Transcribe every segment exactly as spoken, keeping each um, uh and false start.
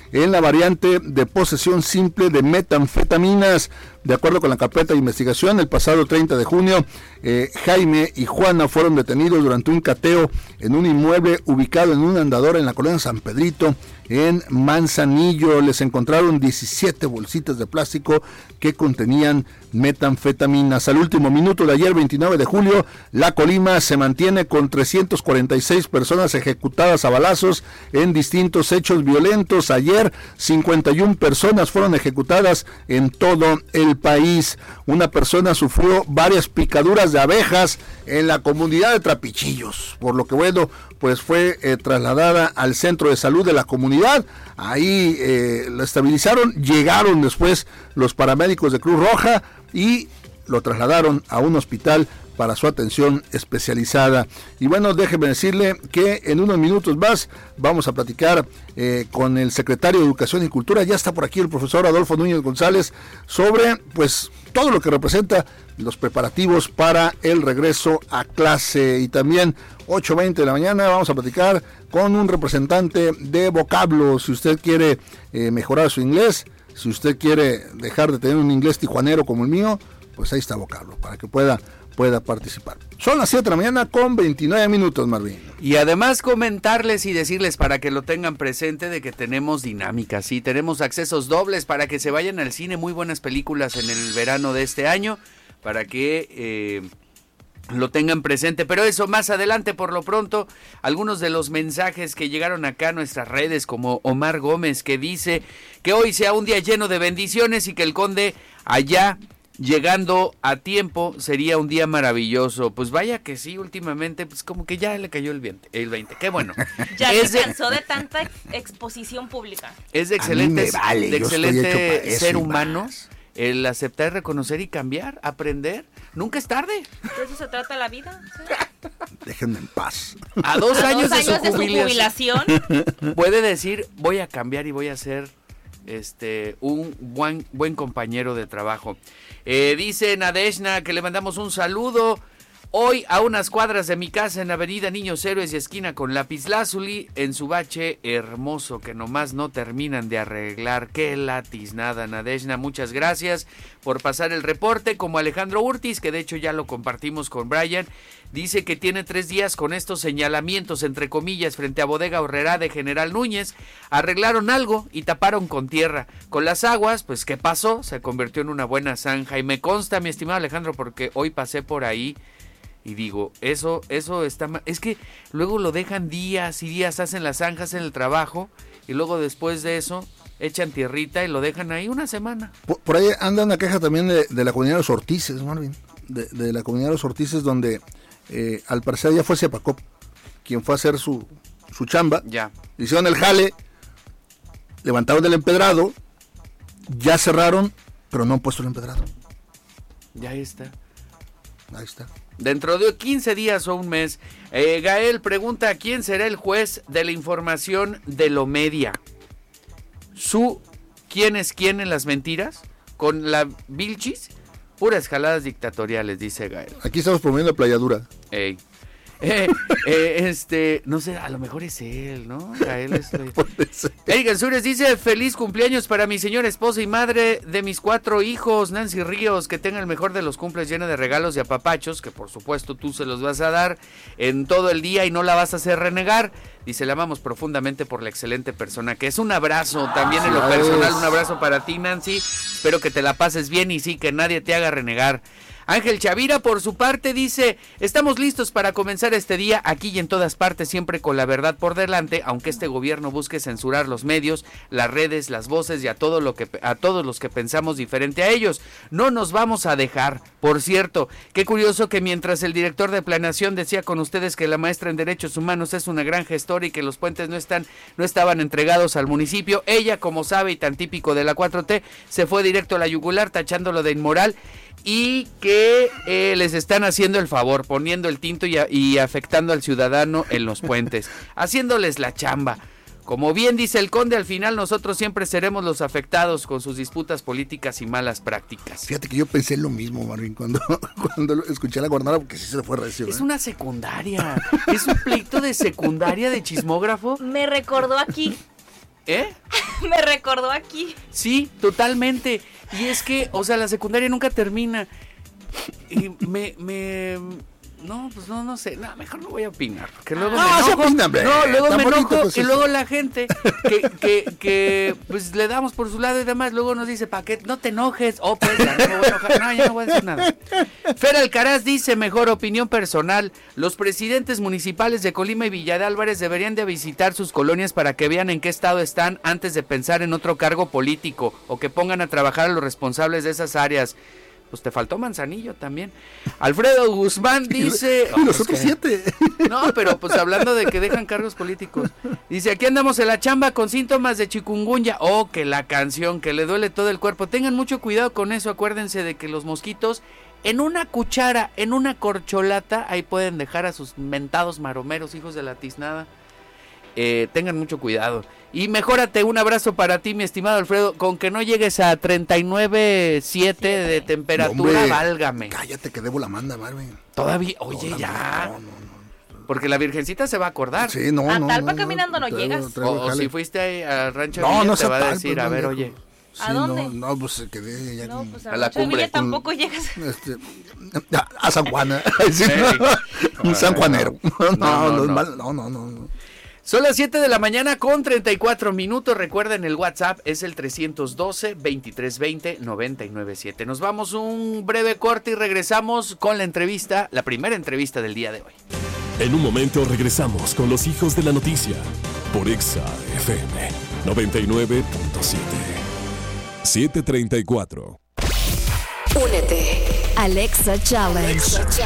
en la variante de posesión simple de metanfetaminas. De acuerdo con la carpeta de investigación, el pasado treinta de junio, eh, Jaime y Juana fueron detenidos durante un cateo en un inmueble ubicado en un andador en la colonia San Pedrito, en Manzanillo. Les encontraron diecisiete bolsitas de plástico que contenían metanfetaminas. Al último minuto de ayer, veintinueve de julio, la Colima se mantiene con trescientas cuarenta y seis personas ejecutadas a balazos en distintos hechos violentos. Ayer, cincuenta y una personas fueron ejecutadas en todo el país. Una persona sufrió varias picaduras de abejas en la comunidad de Trapichillos, por lo que bueno, pues fue eh, trasladada al centro de salud de la comunidad. Ahí eh, la estabilizaron, llegaron después los paramédicos de Cruz Roja y lo trasladaron a un hospital para su atención especializada. Y bueno, déjeme decirle que en unos minutos más vamos a platicar eh, con el secretario de Educación y Cultura. Ya está por aquí el profesor Adolfo Núñez González sobre pues todo lo que representa los preparativos para el regreso a clase. Y también ocho veinte de la mañana vamos a platicar con un representante de vocablo. Si usted quiere eh, mejorar su inglés, si usted quiere dejar de tener un inglés tijuanero como el mío, pues ahí está vocablo, para que pueda pueda participar. Son las siete de la mañana con veintinueve minutos, Marvin. Y además comentarles y decirles para que lo tengan presente de que tenemos dinámicas, sí, tenemos accesos dobles para que se vayan al cine, muy buenas películas en el verano de este año, para que eh, lo tengan presente, pero eso más adelante. Por lo pronto, algunos de los mensajes que llegaron acá a nuestras redes, como Omar Gómez, que dice que hoy sea un día lleno de bendiciones y que el Conde allá llegando a tiempo sería un día maravilloso. Pues vaya que sí, últimamente pues como que ya le cayó el veinte, el veinte. Qué bueno. Ya es se cansó de, de tanta ex exposición pública. Es de excelente, vale, de excelente ser humano más. El aceptar, reconocer y cambiar, aprender. Nunca es tarde. De eso se trata la vida. ¿Sí? Déjenme en paz. A dos a años, dos de, años su de su jubilación puede decir voy a cambiar y voy a ser este un buen buen compañero de trabajo. Eh, dice Nadeshna que le mandamos un saludo. Hoy a unas cuadras de mi casa en Avenida Niños Héroes y esquina con Lapislázuli, en su bache hermoso que nomás no terminan de arreglar. Qué latiznada, Nadeshna, muchas gracias por pasar el reporte. Como Alejandro Urtiz, que de hecho ya lo compartimos con Brian, dice que tiene tres días con estos señalamientos, entre comillas, frente a Bodega Horrera de General Núñez. Arreglaron algo y taparon con tierra. Con las aguas, pues ¿qué pasó? Se convirtió en una buena zanja. Y me consta, mi estimado Alejandro, porque hoy pasé por ahí y digo, eso, eso está mal. Es que luego lo dejan días y días, hacen las zanjas en el trabajo y luego después de eso echan tierrita y lo dejan ahí una semana. Por, por ahí anda una queja también de, de la comunidad de los Ortices, Marvin. De, de la comunidad de los Ortices, donde eh, al parecer ya fue Ciapacop quien fue a hacer su, su chamba. Ya. Hicieron el jale, levantaron el empedrado, ya cerraron, pero no han puesto el empedrado. Ya está. Ahí está. Dentro de quince días o un mes, eh, Gael pregunta, ¿quién será el juez de la información de lo media? ¿Su quién es quién en las mentiras? ¿Con la Vilchis? Puras jaladas dictatoriales, dice Gael. Aquí estamos promoviendo playadura. Ey. Eh, eh, este, no sé, a lo mejor es él, ¿no? Gael es... Erika Ansures dice, feliz cumpleaños para mi señora esposa y madre de mis cuatro hijos, Nancy Ríos, que tenga el mejor de los cumples lleno de regalos y apapachos, que por supuesto tú se los vas a dar en todo el día y no la vas a hacer renegar. Dice, la amamos profundamente por la excelente persona que es. Un abrazo también en lo personal, un abrazo para ti, Nancy. Espero que te la pases bien y sí, que nadie te haga renegar. Ángel Chavira, por su parte, dice, estamos listos para comenzar este día aquí y en todas partes, siempre con la verdad por delante, aunque este gobierno busque censurar los medios, las redes, las voces y a todo lo que a todos los que pensamos diferente a ellos. No nos vamos a dejar. Por cierto, qué curioso que mientras el director de planeación decía con ustedes que la maestra en Derechos Humanos es una gran gestora y que los puentes no están, no estaban entregados al municipio, ella, como sabe y tan típico de la cuatro T, se fue directo a la yugular tachándolo de inmoral y que eh, les están haciendo el favor, poniendo el tinto y, a, y afectando al ciudadano en los puentes, haciéndoles la chamba. Como bien dice el Conde, al final nosotros siempre seremos los afectados con sus disputas políticas y malas prácticas. Fíjate que yo pensé lo mismo, Marvin, cuando, cuando escuché a la gobernadora, porque sí se le fue recio. Es ¿eh? una secundaria, es un pleito de secundaria de chismógrafo. Me recordó aquí ¿Eh? Me recordó aquí. Sí, totalmente. Y es que, o sea, la secundaria nunca termina. Y me, me... No, pues no, no sé. No, mejor no voy a opinar. Porque luego Ah, me se enojo. opina, hombre. No, luego Tan me bonito, enojo. pues, Y eso. luego la gente que, que, que pues le damos por su lado y demás, luego nos dice, ¿para qué? No te enojes. Oh, pues, ya no me voy a enojar. No, ya no voy a decir nada. Fer Alcaraz dice, mejor opinión personal, los presidentes municipales de Colima y Villa de Álvarez deberían de visitar sus colonias para que vean en qué estado están antes de pensar en otro cargo político o que pongan a trabajar a los responsables de esas áreas. Pues te faltó Manzanillo también. Alfredo Guzmán dice... Y oh, los pues otros que- siete. No, pero pues hablando de que dejan cargos políticos. Dice, aquí andamos en la chamba con síntomas de chikungunya. Oh, que la canción, que le duele todo el cuerpo. Tengan mucho cuidado con eso. Acuérdense de que los mosquitos en una cuchara, en una corcholata, ahí pueden dejar a sus mentados maromeros, hijos de la tiznada. Eh, tengan mucho cuidado. Y mejórate, un abrazo para ti, mi estimado Alfredo, con que no llegues a treinta y nueve punto siete de temperatura, Hombre, válgame. Cállate que debo la manda, Marvin. Todavía, oye, No, ya. No, no, no. Porque la Virgencita se va a acordar. Sí, no, A no. Talpa no, caminando no traigo- llegas. traigo O, o jale. si fuiste ahí al rancho No, Villa, no te se va a Talpa, decir, a ver, pendejo. oye. ¿A Sí, dónde? No, no, pues quedé ya No, con- pues A a, la Rancho de cumbre. Villa tampoco llegas. este, a San Juan. ¿eh? Sí, Ey. un sanjuanero. No, No, no, no, es no. mal- no, no, no, no. Son las siete de la mañana con treinta y cuatro minutos. Recuerden, el WhatsApp es el trescientos doce, veintitrés veinte, noventa y nueve siete. Nos vamos un breve corte y regresamos con la entrevista, la primera entrevista del día de hoy. En un momento regresamos con los hijos de la noticia por Exa F M noventa y nueve punto siete. siete treinta y cuatro. Únete. Alexa Challenge.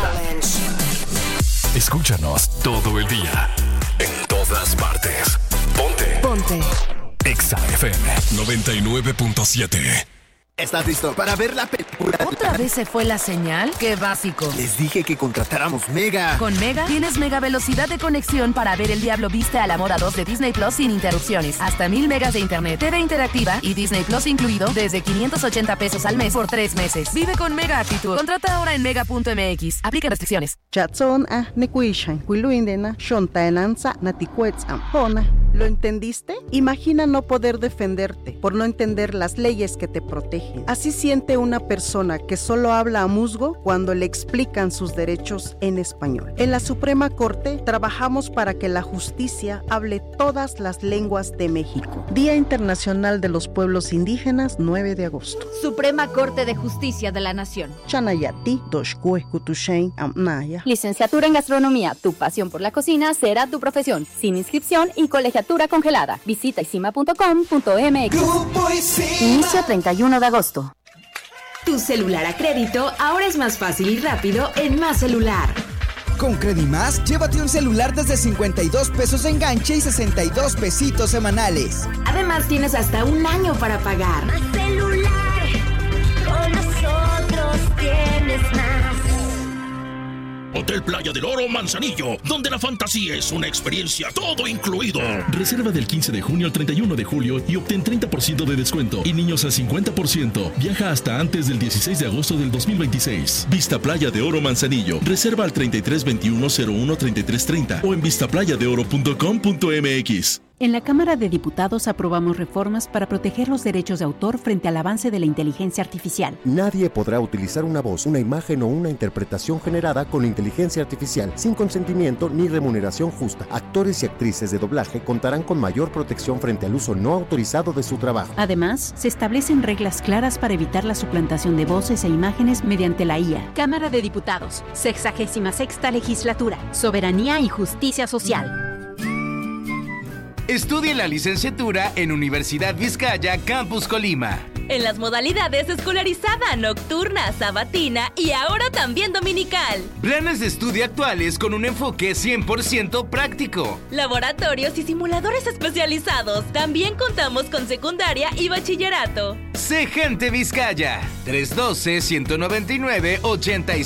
Escúchanos todo el día. En todas partes. Ponte. Ponte. Exa F M noventa y nueve punto siete. ¿Estás listo para ver la película? ¿Otra vez se fue la señal? ¡Qué básico! Les dije que contratáramos Mega. Con Mega tienes mega velocidad de conexión para ver El Diablo Viste a la Moda dos de Disney Plus sin interrupciones. Hasta mil megas de internet, T V interactiva y Disney Plus incluido desde quinientos ochenta pesos al mes por tres meses. Vive con Mega Actitud. Contrata ahora en mega punto m x. Aplica restricciones. Chatson a nekuishan, kuiluindena, shontaenanza, naticuetzam, hona. ¿Lo entendiste? Imagina no poder defenderte por no entender las leyes que te protegen. Así siente una persona que solo habla a musgo cuando le explican sus derechos en español. En la Suprema Corte trabajamos para que la justicia hable todas las lenguas de México. Día Internacional de los Pueblos Indígenas, nueve de agosto. Suprema Corte de Justicia de la Nación. Chanayati, Doshkue, Kutushain, Amnaya. Licenciatura en Gastronomía. Tu pasión por la cocina será tu profesión. Sin inscripción y colegiatura congelada. Visita isima punto com punto m x. Inicio treinta y uno de agosto. Tu celular a crédito ahora es más fácil y rápido en Más Celular. Con Credimás, llévate un celular desde cincuenta y dos pesos de enganche y sesenta y dos pesitos semanales. Además, tienes hasta un año para pagar. Más celular, con nosotros tienes más. Hotel Playa del Oro Manzanillo, donde la fantasía es una experiencia, todo incluido. Reserva del quince de junio al treinta y uno de julio y obtén treinta por ciento de descuento y niños al cincuenta por ciento. Viaja hasta antes del dieciséis de agosto del dos mil veintiséis. Vista Playa de Oro Manzanillo. Reserva al treinta y tres veintiuno cero uno treinta y tres treinta o en vista playa de oro punto com punto m x. En la Cámara de Diputados aprobamos reformas para proteger los derechos de autor frente al avance de la inteligencia artificial. Nadie podrá utilizar una voz, una imagen o una interpretación generada con inteligencia artificial sin consentimiento ni remuneración justa. Actores y actrices de doblaje contarán con mayor protección frente al uso no autorizado de su trabajo. Además, se establecen reglas claras para evitar la suplantación de voces e imágenes mediante la I A. Cámara de Diputados, sexagésima sexta legislatura, Soberanía y Justicia Social. Estudie la licenciatura en Universidad Vizcaya, Campus Colima. En las modalidades escolarizada, nocturna, sabatina y ahora también dominical. Planes de estudio actuales con un enfoque cien por ciento práctico. Laboratorios y simuladores especializados. También contamos con secundaria y bachillerato. Sé gente Vizcaya. tres uno dos, uno nueve nueve, ocho